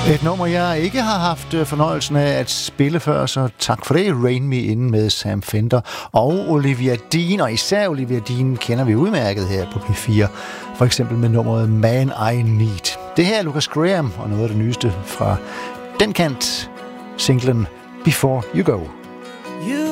Et nummer, jeg ikke har haft fornøjelsen af at spille før, så tak for det. Rain Me In med Sam Fender og Olivia Dean, og især Olivia Dean kender vi udmærket her på P4, for eksempel med nummeret Man I Need. Det her er Lucas Graham, og noget af det nyeste fra den kant, singlen Before You Go. You